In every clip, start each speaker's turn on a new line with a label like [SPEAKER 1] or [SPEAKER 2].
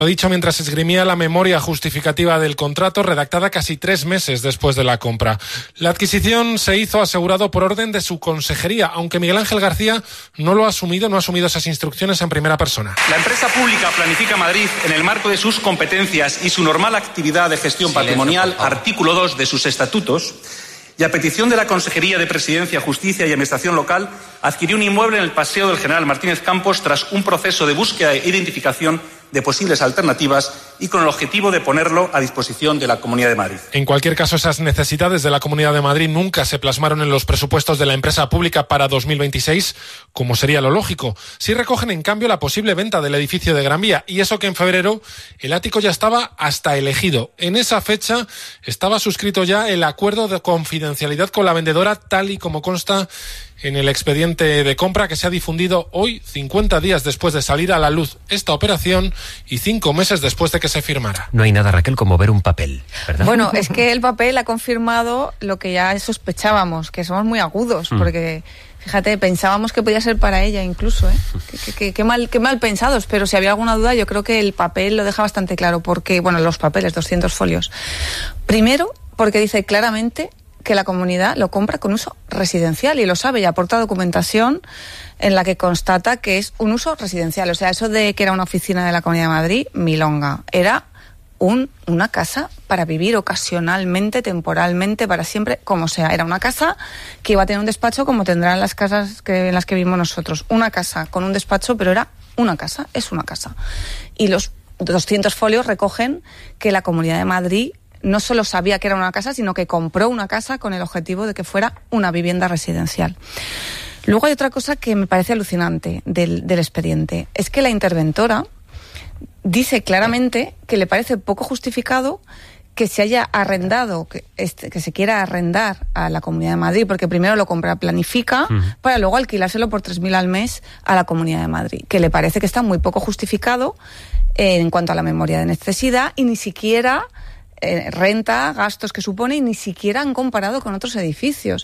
[SPEAKER 1] Lo dicho mientras esgrimía la memoria justificativa del contrato, redactada casi 3 meses después de la compra. La adquisición se hizo asegurado por orden de su consejería, aunque Miguel Ángel García no ha asumido esas instrucciones en primera persona.
[SPEAKER 2] La empresa pública Planifica Madrid, en el marco de sus competencias y su normal actividad de gestión patrimonial, artículo 2 de sus estatutos, y a petición de la Consejería de Presidencia, Justicia y Administración Local, adquirió un inmueble en el Paseo del General Martínez Campos tras un proceso de búsqueda e identificación de posibles alternativas y con el objetivo de ponerlo a disposición de la Comunidad de Madrid.
[SPEAKER 1] En cualquier caso, esas necesidades de la Comunidad de Madrid nunca se plasmaron en los presupuestos de la empresa pública para 2026, como sería lo lógico. Sí recogen, en cambio, la posible venta del edificio de Gran Vía, y eso que en febrero el ático ya estaba hasta elegido. En esa fecha estaba suscrito ya el acuerdo de confidencialidad con la vendedora, tal y como consta en el expediente de compra que se ha difundido hoy, 50 días después de salir a la luz esta operación y 5 meses después de que se firmara.
[SPEAKER 3] No hay nada, Raquel, como ver un papel, ¿verdad?
[SPEAKER 4] Bueno, es que el papel ha confirmado lo que ya sospechábamos, que somos muy agudos, porque, fíjate, pensábamos que podía ser para ella incluso, ¿eh? Qué mal pensados, pero si había alguna duda, yo creo que el papel lo deja bastante claro, porque, bueno, los papeles, 200 folios. Primero, porque dice claramente que la comunidad lo compra con uso residencial y lo sabe, y aporta documentación en la que constata que es un uso residencial. O sea, eso de que era una oficina de la Comunidad de Madrid, milonga. Era una casa para vivir ocasionalmente, temporalmente, para siempre, como sea. Era una casa que iba a tener un despacho como tendrán las casas en las que vivimos nosotros. Una casa con un despacho, pero era una casa, es una casa. Y los 200 folios recogen que la Comunidad de Madrid no solo sabía que era una casa, sino que compró una casa con el objetivo de que fuera una vivienda residencial. Luego hay otra cosa que me parece alucinante del expediente. Es que la interventora dice claramente que le parece poco justificado que se haya arrendado, que se quiera arrendar a la Comunidad de Madrid, porque primero lo compra Planifica para luego alquilárselo por 3.000 al mes a la Comunidad de Madrid, que le parece que está muy poco justificado en cuanto a la memoria de necesidad, y ni siquiera renta, gastos que supone, y ni siquiera han comparado con otros edificios.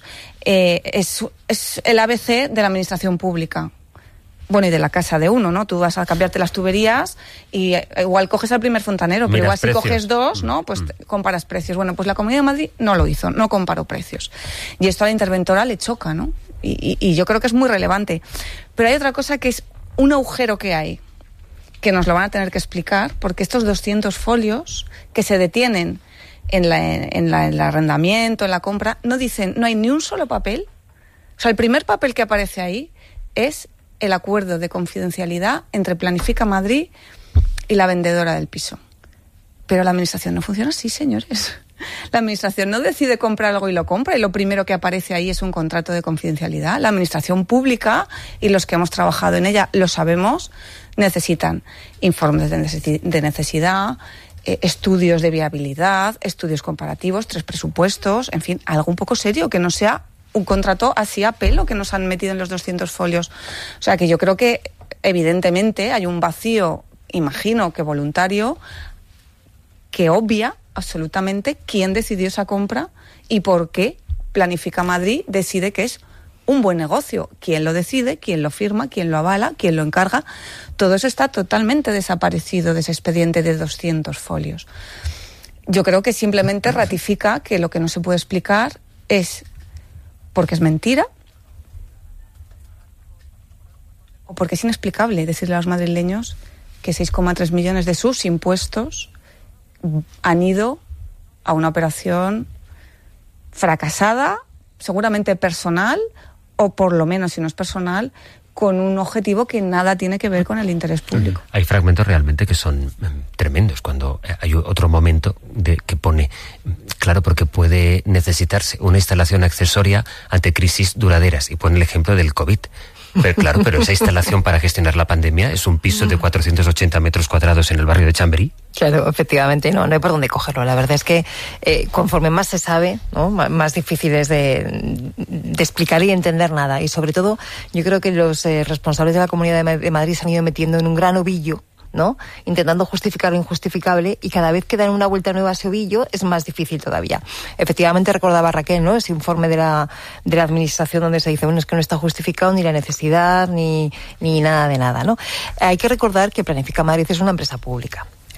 [SPEAKER 4] Es el ABC de la administración pública. Bueno, y de la casa de uno, ¿no? Tú vas a cambiarte las tuberías y igual coges al primer fontanero, pero igual si coges dos, ¿no? Pues comparas precios. Bueno, pues la Comunidad de Madrid no lo hizo, no comparó precios. Y esto a la interventora le choca, ¿no? Y yo creo que es muy relevante. Pero hay otra cosa que es un agujero que hay, que nos lo van a tener que explicar, porque estos 200 folios que se detienen en el arrendamiento, en la compra, no hay ni un solo papel. O sea, el primer papel que aparece ahí es el acuerdo de confidencialidad entre Planifica Madrid y la vendedora del piso. Pero la administración no funciona así, señores. La administración no decide comprar algo y lo compra, y lo primero que aparece ahí es un contrato de confidencialidad. La administración pública, y los que hemos trabajado en ella lo sabemos, necesitan informes de necesidad, estudios de viabilidad, estudios comparativos, 3 presupuestos, en fin, algo un poco serio, que no sea un contrato así a pelo que nos han metido en los 200 folios. O sea, que yo creo que evidentemente hay un vacío, imagino que voluntario, que obvia absolutamente quién decidió esa compra y por qué Planifica Madrid decide que es un buen negocio. ¿Quién lo decide? ¿Quién lo firma? ¿Quién lo avala? ¿Quién lo encarga? Todo eso está totalmente desaparecido de ese expediente de 200 folios. Yo creo que simplemente ratifica que lo que no se puede explicar es porque es mentira o porque es inexplicable decirle a los madrileños que 6,3 millones de sus impuestos han ido a una operación fracasada, seguramente personal, o por lo menos, si no es personal, con un objetivo que nada tiene que ver con el interés público.
[SPEAKER 3] Hay fragmentos realmente que son tremendos, cuando hay otro momento que pone, claro, porque puede necesitarse una instalación accesoria ante crisis duraderas, y pone el ejemplo del COVID. Pero claro, pero esa instalación para gestionar la pandemia es un piso de 480 metros cuadrados en el barrio de Chamberí.
[SPEAKER 5] Claro, efectivamente, no hay por dónde cogerlo. La verdad es que conforme más se sabe, ¿no?, más difícil es de explicar y entender nada. Y sobre todo, yo creo que los responsables de la Comunidad de Madrid se han ido metiendo en un gran ovillo, ¿no?, intentando justificar lo injustificable, y cada vez que dan una vuelta nueva a ese ovillo es más difícil todavía. Efectivamente, recordaba Raquel, ¿no?, ese informe de la administración donde se dice, bueno, es que no está justificado ni la necesidad ni nada de nada, ¿no? Hay que recordar que Planifica Madrid es una empresa pública.